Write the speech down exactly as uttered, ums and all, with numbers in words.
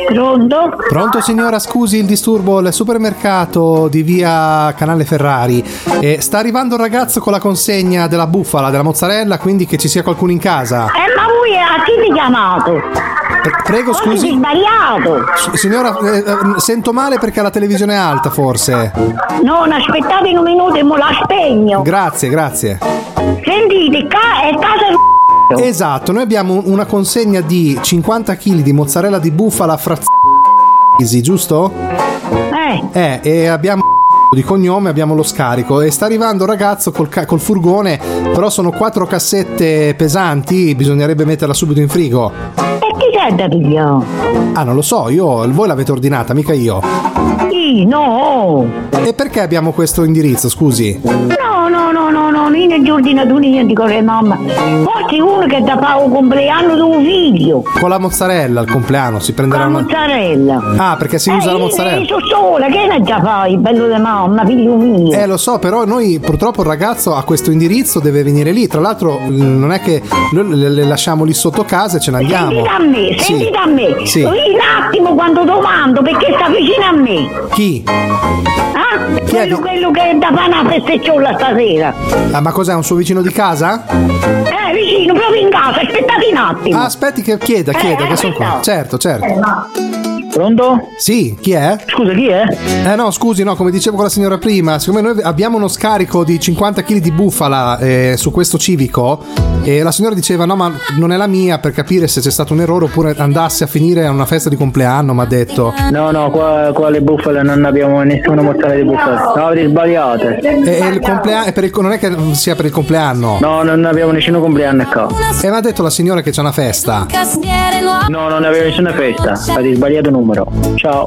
Pronto? Pronto signora, scusi il disturbo, il supermercato di via Canale Ferrari. Eh, sta arrivando un ragazzo con la consegna della bufala, della mozzarella, quindi che ci sia qualcuno in casa. Eh, ma voi a chi mi chiamato? Pre- prego, Forse scusi. sei sbagliato. S- signora, eh, eh, sento male perché la televisione è alta, forse. No, aspettate un minuto e mo la spegno. Grazie, grazie. Sentite, ca- è casa di... Esatto, noi abbiamo una consegna di cinquanta chili di mozzarella di bufala frazzesi, giusto? Eh, Eh, e abbiamo di cognome, abbiamo lo scarico e sta arrivando un ragazzo col, ca- col furgone, però sono quattro cassette pesanti, bisognerebbe metterla subito in frigo. e chi c'è da pigliare? Ah, non lo so, io, voi l'avete ordinata, mica io. Sì, no. E perché abbiamo questo indirizzo, scusi? No, no, no, no, no, io non ordino tu niente con le mamma. Forse uno che da fa un compleanno di un figlio. Con la mozzarella al compleanno si prenderà La una... mozzarella. Ah, perché si usa eh, la io- mozzarella. Io sono sola, che ne già fai, bello di mamma, figlio mio. Eh, lo so, però noi purtroppo il ragazzo ha questo indirizzo, deve venire lì. Tra l'altro non è che lo- le, le lasciamo lì sotto casa e ce ne andiamo. Sentite a me, Sì. sentite a me. Sì. Un attimo quando domando perché sta vicino a me. Chi? Ah? Chi è Quello, che- quello che da fa una festecciola stasera. Ah, ma cos'è, un suo vicino di casa? Eh, vicino, proprio in casa, aspettate un attimo. Ah, aspetti che chieda, chieda, Eh, che sono qua. no. Certo, certo. Pronto? Sì, chi è? Scusa, chi è? Eh no, scusi, no, come dicevo con la signora prima, siccome noi abbiamo uno scarico di cinquanta chili di bufala eh, su questo civico e la signora diceva no, ma non è la mia, per capire se c'è stato un errore oppure andasse a finire a una festa di compleanno, mi ha detto. No, no, qua, qua le bufale non abbiamo nessuna mozzarella di bufala. No, avete sbagliate. E, e il compleanno, è per il- non è che sia per il compleanno. No, non abbiamo nessun compleanno qua. E mi ha detto la signora che c'è una festa. No, non abbiamo nessuna festa. Avete sbagliato numero. Ciao.